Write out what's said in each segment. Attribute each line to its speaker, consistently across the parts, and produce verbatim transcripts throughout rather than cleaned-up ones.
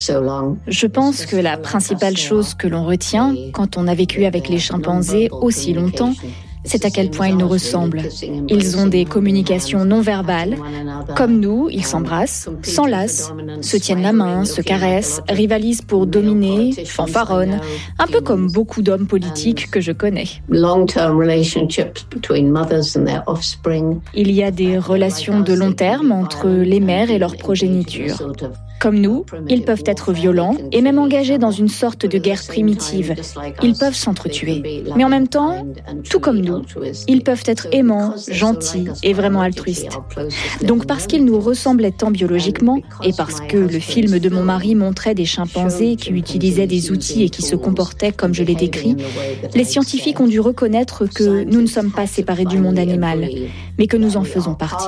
Speaker 1: Je pense que la principale chose que l'on retient quand on a vécu avec les chimpanzés aussi longtemps, c'est à quel point ils nous ressemblent. Ils ont des communications non verbales. Comme nous, ils s'embrassent, s'enlacent, se tiennent la main, se caressent, rivalisent pour dominer, fanfaronnent, un peu comme beaucoup d'hommes politiques que je connais. Il y a des relations de long terme entre les mères et leur progéniture. Comme nous, ils peuvent être violents et même engagés dans une sorte de guerre primitive. Ils peuvent s'entretuer. Mais en même temps, tout comme nous, ils peuvent être aimants, gentils et vraiment altruistes. Donc parce qu'ils nous ressemblaient tant biologiquement et parce que le film de mon mari montrait des chimpanzés qui utilisaient des outils et qui se comportaient comme je l'ai décrit, les scientifiques ont dû reconnaître que nous ne sommes pas séparés du monde animal, mais que nous en faisons partie.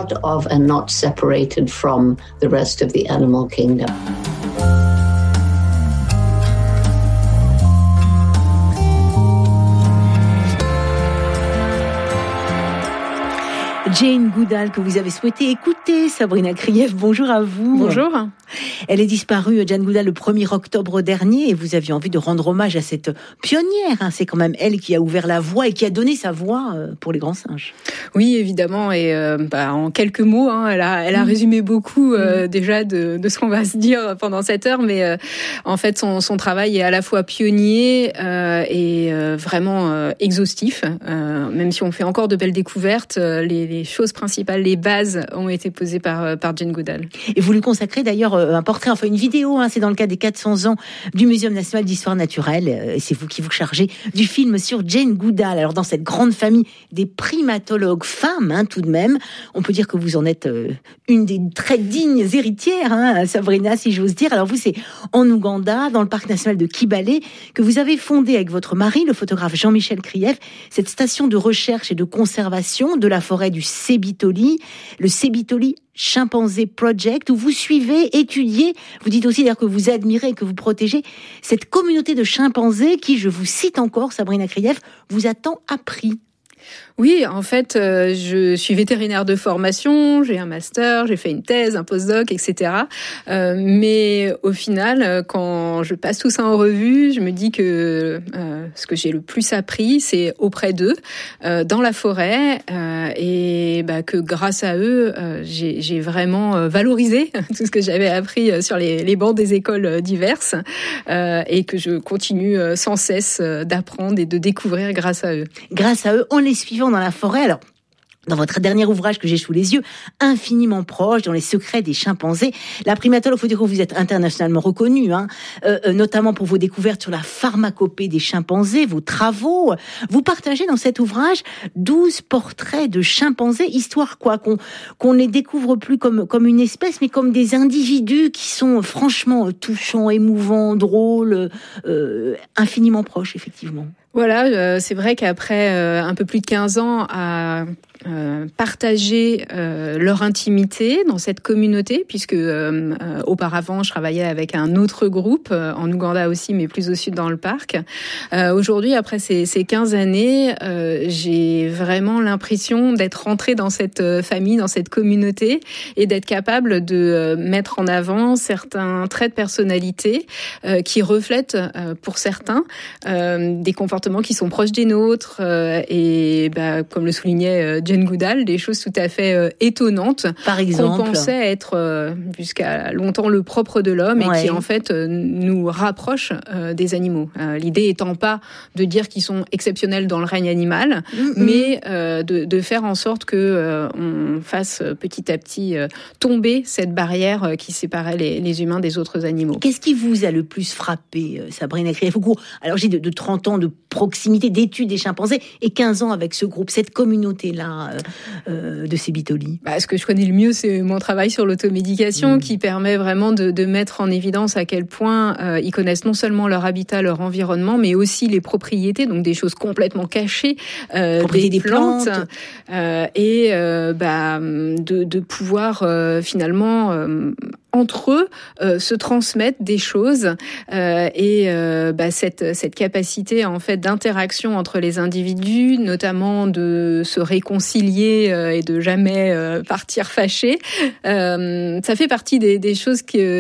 Speaker 2: Jane Goodall, que vous avez souhaité écouter. Sabrina Krief, bonjour à vous.
Speaker 3: Bonjour.
Speaker 2: Elle est disparue, Jane Goodall, le premier octobre dernier, et vous aviez envie de rendre hommage à cette pionnière. Hein. C'est quand même elle qui a ouvert la voie et qui a donné sa voix pour les grands singes.
Speaker 3: Oui, évidemment, et euh, bah, en quelques mots, hein, elle a, elle a résumé beaucoup euh, déjà de, de ce qu'on va se dire pendant cette heure, mais euh, en fait, son, son travail est à la fois pionnier euh, et euh, vraiment euh, exhaustif. Euh, même si on fait encore de belles découvertes, les, les choses principales, les bases ont été posées par, par Jane Goodall.
Speaker 2: Et vous lui consacrez d'ailleurs un portrait, enfin une vidéo, hein, c'est dans le cadre des quatre cents ans du Muséum national d'histoire naturelle, et c'est vous qui vous chargez du film sur Jane Goodall. Alors dans cette grande famille des primatologues femmes, hein, tout de même, on peut dire que vous en êtes euh, une des très dignes héritières, hein, Sabrina, si j'ose dire. Alors vous, c'est en Ouganda, dans le parc national de Kibale, que vous avez fondé avec votre mari, le photographe Jean-Michel Krief, cette station de recherche et de conservation de la forêt du Sebitoli, le Sebitoli Chimpanzé Project, où vous suivez, étudiez, vous dites aussi d'ailleurs que vous admirez, que vous protégez cette communauté de chimpanzés qui, je vous cite encore, Sabrina Krief, vous a tant appris.
Speaker 3: Oui, en fait, euh, je suis vétérinaire de formation, j'ai un master, j'ai fait une thèse, un postdoc, et cetera. Euh, mais au final, quand je passe tout ça en revue, je me dis que euh, ce que j'ai le plus appris, c'est auprès d'eux, euh, dans la forêt, euh, et bah, que grâce à eux, euh, j'ai, j'ai vraiment valorisé tout ce que j'avais appris sur les, les bancs des écoles diverses, euh, et que je continue sans cesse d'apprendre et de découvrir grâce à eux.
Speaker 2: Grâce à eux, on les suivant dans la forêt. Alors, dans votre dernier ouvrage que j'ai sous les yeux, Infiniment proche, dans les secrets des chimpanzés, la primatologue, il faut dire que vous êtes internationalement reconnue, hein, euh, notamment pour vos découvertes sur la pharmacopée des chimpanzés, vos travaux. Vous partagez dans cet ouvrage douze portraits de chimpanzés, histoire quoi, qu'on, qu'on ne les découvre plus comme, comme une espèce, mais comme des individus qui sont franchement touchants, émouvants, drôles, euh, infiniment proches, effectivement.
Speaker 3: Voilà, euh, c'est vrai qu'après euh, un peu plus de quinze ans à euh, partager euh, leur intimité dans cette communauté, puisque euh, euh, auparavant je travaillais avec un autre groupe euh, en Ouganda aussi, mais plus au sud dans le parc. Euh, aujourd'hui, après ces, ces quinze années, euh, j'ai vraiment l'impression d'être rentrée dans cette famille, dans cette communauté, et d'être capable de euh, mettre en avant certains traits de personnalité euh, qui reflètent, euh, pour certains, euh, des comportements qui sont proches des nôtres euh, et bah, comme le soulignait euh, Jane Goodall, des choses tout à fait euh, étonnantes.
Speaker 2: Par exemple,
Speaker 3: qu'on pensait être euh, jusqu'à longtemps le propre de l'homme, ouais. Et qui en fait euh, nous rapprochent euh, des animaux. Euh, l'idée étant pas de dire qu'ils sont exceptionnels dans le règne animal, mm-hmm. mais euh, de, de faire en sorte que euh, on fasse petit à petit euh, tomber cette barrière euh, qui séparait les, les humains des autres animaux.
Speaker 2: Qu'est-ce qui vous a le plus frappé, euh, Sabrina Krief? Alors j'ai de, de trente ans de proximité d'études des chimpanzés et quinze ans avec ce groupe, cette communauté-là euh, euh, de Sebitoli.
Speaker 3: Bah, ce que je connais le mieux, c'est mon travail sur l'automédication, mmh. qui permet vraiment de, de mettre en évidence à quel point euh, ils connaissent non seulement leur habitat, leur environnement, mais aussi les propriétés, donc des choses complètement cachées, euh, des, des plantes, plantes. Euh, et euh, bah, de, de pouvoir euh, finalement... Euh, entre eux, euh, se transmettent des choses euh, et euh, bah, cette cette capacité en fait d'interaction entre les individus, notamment de se réconcilier euh, et de jamais euh, partir fâchés, euh, ça fait partie des, des choses que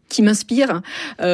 Speaker 3: qui m'inspire. Euh,